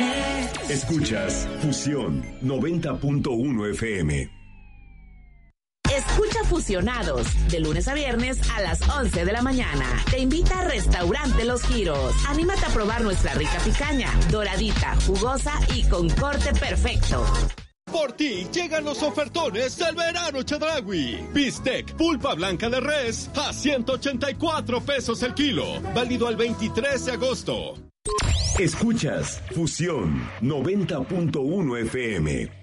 Escuchas Fusión 90.1 FM. Escucha Fusionados, de lunes a viernes a las 11 de la mañana. Te invita a Restaurante Los Giros. Anímate a probar nuestra rica picaña, doradita, jugosa y con corte perfecto. Por ti llegan los ofertones del verano Chedraui. Bistec pulpa blanca de res a 184 pesos el kilo. Válido al 23 de agosto. Escuchas Fusión 90.1 FM.